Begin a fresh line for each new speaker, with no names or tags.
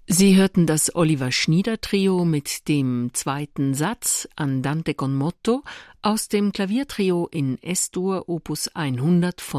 Sie hörten das Oliver Schnieder Trio mit dem zweiten Satz Andante con moto aus dem Klaviertrio in Es-Dur Opus 100 von